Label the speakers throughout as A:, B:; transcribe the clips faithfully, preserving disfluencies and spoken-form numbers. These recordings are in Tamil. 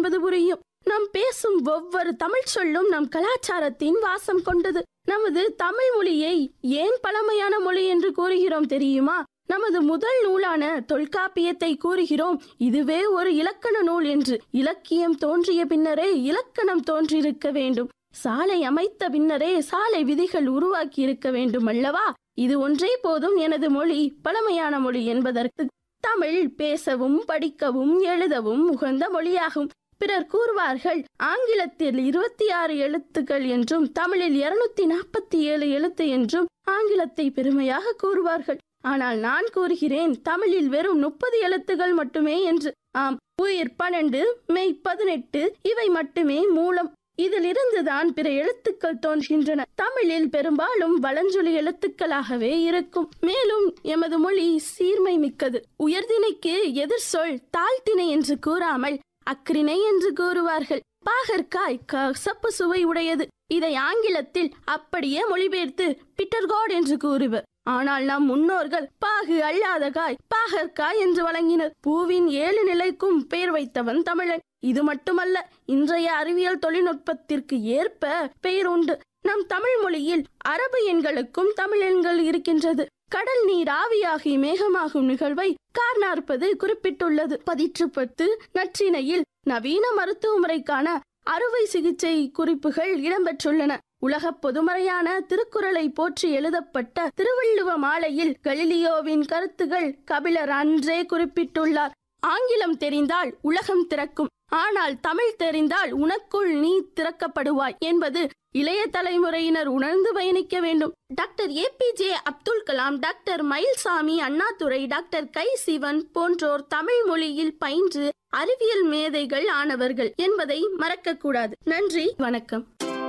A: என்பது புரியும். நாம் பேசும் ஒவ்வொரு தமிழ் சொல்லும் நம் கலாச்சாரத்தின் வாசம் கொண்டது. நமது தமிழ் மொழியை ஏன் பழமையான மொழி என்று கூறுகிறோம் தெரியுமா? நமது முதல் நூலான தொல்காப்பியத்தை கூறுகிறோம் இதுவே ஒரு இலக்கண நூல் என்று. இலக்கியம் தோன்றிய பின்னரே இலக்கணம் தோன்றியிருக்க வேண்டும். சாலை அமைத்த பின்னரே சாலை விதிகள் உருவாக்கி இருக்க வேண்டும் அல்லவா? இது ஒன்றே போதும் எனது மொழி பழமையான மொழி என்பதற்கு. தமிழ் பேசவும் படிக்கவும் எழுதவும் உகந்த மொழியாகும். பிறர் கூறுவார்கள் ஆங்கிலத்தில் இருபத்தி ஆறு எழுத்துக்கள் என்றும் தமிழில் இருநூத்தி நாற்பத்தி ஏழு எழுத்து என்றும் ஆங்கிலத்தை பெருமையாக கூறுவார்கள். ஆனால் நான் கூறுகிறேன் தமிழில் வெறும் முப்பது எழுத்துகள் மட்டுமே என்று. ஆம், உயிர் பன்னெண்டு, மெய் பதினெட்டு, இவை மட்டுமே மூலம். இதிலிருந்துதான் பிற எழுத்துக்கள் தோன்றுகின்றன. தமிழில் பெரும்பாலும் வலஞ்சொலி எழுத்துக்களாகவே இருக்கும். மேலும் எமது மொழி சீர்மை மிக்கது. உயர்திணைக்கு எதிர் சொல் தாழ்த்திணை என்று கூறாமல் அக்ரிணை என்று கூறுவார்கள். பாகற்காய் கசப்பு சுவை உடையது. இதை ஆங்கிலத்தில் அப்படியே மொழிபெயர்த்து பிட்டர்காட் என்று கூறுவர். ஆனால் நம் முன்னோர்கள் பாகு அல்லாத காய் பாகற்காய் என்று வழங்கினர். பூவின் ஏழு நிலைக்கும் பெயர் வைத்தவன் தமிழன். இது மட்டுமல்ல, இன்றைய அறிவியல் தொழில்நுட்பத்திற்கு ஏற்ப பெயர் உண்டு. நம் தமிழ் மொழியில் அரபு எண்களுக்கும் தமிழ் எண்கள் இருக்கின்றது. கடல் நீர் ஆவியாகி மேகமாகும் நிகழ்வை கார் நாற்பது குறிப்பிட்டுள்ளது. பதிற்று பத்து நற்றிணையில் நவீன மருத்துவ முறைக்கான அறுவை சிகிச்சை குறிப்புகள் இடம்பெற்றுள்ளன. உலக பொதுமறையான திருக்குறளை போற்றி எழுதப்பட்ட திருவள்ளுவ மாலையில் கலிலியோவின் கருத்துகள் கபிலர் அன்றே குறிப்பிட்டுள்ளார். ஆங்கிலம் தெரிந்தால் உலகம் திறக்கும், ஆனால் தமிழ் தெரிந்தால் உனக்குள் நீ திறக்கப்படுவாய் என்பது இளைய தலைமுறையினர் உணர்ந்து பயணிக்க வேண்டும். Doctor A B J Abdul Kalam, doctor Mayilsamy, Annadurai, doctor கை சிவன் போன்றோர் தமிழ் மொழியில் பயின்று அறிவியல் மேதைகள் ஆனவர்கள் என்பதை மறக்க கூடாது. நன்றி, வணக்கம்.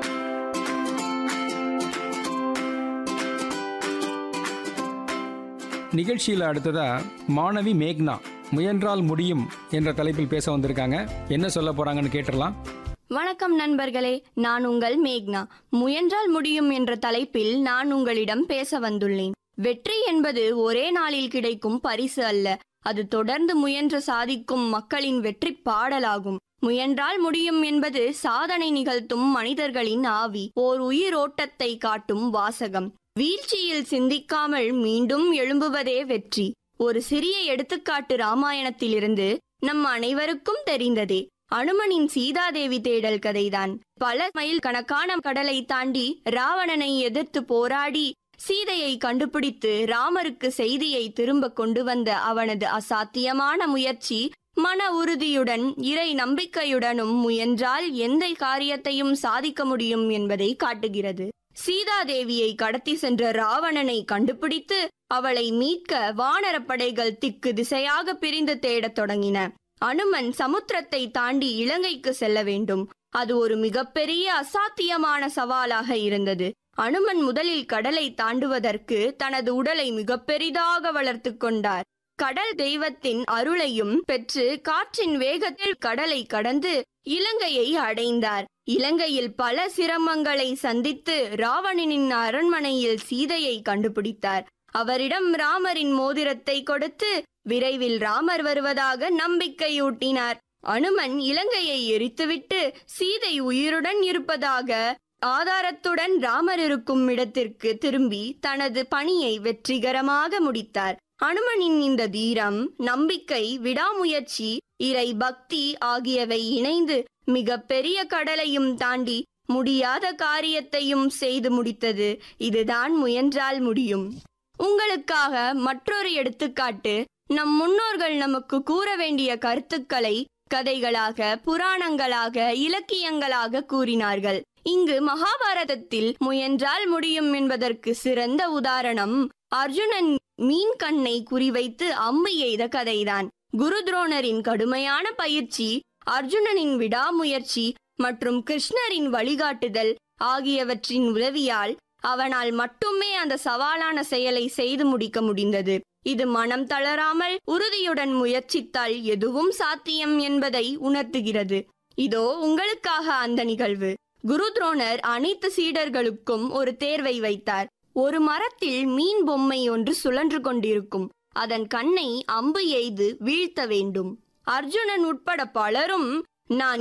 B: நிகழ்ச்சியில் அடுத்ததா மாணவி மேக்னா முயன்றால் முடியும் என்ற தலைப்பில் பேச வந்திருக்காங்க. என்ன சொல்ல போறாங்கன்னு கேட்டுடலாம்.
C: வணக்கம் நண்பர்களே, நான் உங்கள் மேக்னா. முயன்றால் முடியும் என்ற தலைப்பில் நான் உங்களிடம் பேச வந்துள்ளேன். வெற்றி என்பது ஒரே நாளில் கிடைக்கும் பரிசு அல்ல, அது தொடர்ந்து முயன்று சாதிக்கும் மக்களின் வெற்றி பாடலாகும். முயன்றால் முடியும் என்பது சாதனை நிகழ்த்தும் மனிதர்களின் ஆவி, ஓர் உயிரோட்டத்தை காட்டும் வாசகம். வீழ்ச்சியில் சிந்திக்காமல் மீண்டும் எழும்புவதே வெற்றி. ஒரு சிறிய எடுத்துக்காட்டு ராமாயணத்திலிருந்து நம் அனைவருக்கும் தெரிந்ததே. அனுமனின் சீதாதேவி தேடல் கதைதான். பல மைல் கணக்கான கடலை தாண்டி ராவணனை எதிர்த்து போராடி சீதையை கண்டுபிடித்து ராமருக்கு செய்தியை திரும்ப கொண்டு வந்த அவனது அசாத்தியமான முயற்சி மன உறுதியுடன் இறை நம்பிக்கையுடனும் முயன்றால் எந்த காரியத்தையும் சாதிக்க முடியும் என்பதை காட்டுகிறது. சீதாதேவியை கடத்தி சென்ற ராவணனை கண்டுபிடித்து அவளை மீட்க வானரப்படைகள் திக்கு திசையாக பிரிந்து தேடத் தொடங்கின. அனுமன் சமுத்திரத்தை தாண்டி இலங்கைக்கு செல்ல வேண்டும். அது ஒரு மிகப்பெரிய அசாத்தியமான சவாலாக இருந்தது. அனுமன் முதலில் கடலை தாண்டுவதற்கு தனது உடலை மிக பெரிதாக வளர்த்து கொண்டார். கடல் தெய்வத்தின் அருளையும் பெற்று காற்றின் வேகத்தில் கடலை கடந்து இலங்கையை அடைந்தார். இலங்கையில் பல சிரமங்களை சந்தித்து ராவணனின் அரண்மனையில் சீதையை கண்டுபிடித்தார். அவரிடம் ராமரின் மோதிரத்தை கொடுத்து விரைவில் ராமர் வருவதாக நம்பிக்கையூட்டினார். அனுமன் இலங்கையை எரித்துவிட்டு சீதை உயிருடன் இருப்பதாக ஆதாரத்துடன் ராமர் இருக்கும் இடத்திற்கு திரும்பி தனது பணியை வெற்றிகரமாக முடித்தார். அனுமனின் இந்த தீரம், நம்பிக்கை, விடாமுயற்சி, இறை பக்தி ஆகியவை இணைந்து மிக பெரிய கடலையும் தாண்டி முடியாத காரியத்தையும் செய்து முடித்தது. இதுதான் முயன்றால் முடியும். உங்களுக்காக மற்றொரு எடுத்துக்காட்டு. நம் முன்னோர்கள் நமக்கு கூற வேண்டிய கருத்துக்களை கதைகளாக, புராணங்களாக, இலக்கியங்களாக கூறினார்கள். இங்கு மகாபாரதத்தில் முயன்றால் முடியும் என்பதற்கு சிறந்த உதாரணம் அர்ஜுனன் மீன் கண்ணை குறிவைத்து அம்பு எய்த கதைதான். குரு துரோணரின் கடுமையான பயிற்சி, அர்ஜுனனின் விடாமுயற்சி மற்றும் கிருஷ்ணரின் வழிகாட்டுதல் ஆகியவற்றின் உதவியால் அவனால் மட்டுமே அந்த சவாலான செயலை செய்து முடிக்க முடிந்தது. இது மனம் தளராமல் உறுதியுடன் முயற்சித்தால் எதுவும் சாத்தியம் என்பதை உணர்த்துகிறது. இதோ உங்களுக்காக அந்த நிகழ்வு. குரு துரோணர் அனைத்து சீடர்களுக்கும் ஒரு தேர்வை வைத்தார். ஒரு மரத்தில் மீன் பொம்மை ஒன்று சுழன்று கொண்டிருக்கும். அதன் கண்ணை அம்பு எய்து வீழ்த்த வேண்டும். அர்ஜுனன் உட்பட பலரும் நான்